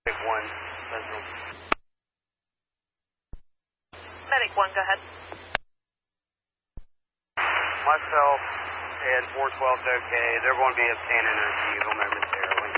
Medic 1, Central. Medic 1, go ahead. Myself and 412's okay. They're going to be obtaining a vehicle measurement there.